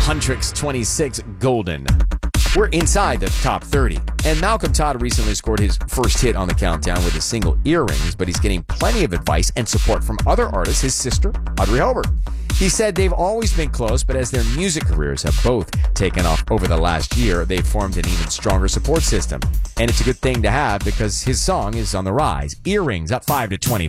Huntrix 26 Golden. We're inside the top 30. And Malcolm Todd recently scored his first hit on the countdown with the single Earrings, but he's getting plenty of advice and support from other artists, his sister, Audrey Hobart. He said they've always been close, but as their music careers have both taken off over the last year, they've formed an even stronger support system. And it's a good thing to have because his song is on the rise. Earrings up 5 to 20.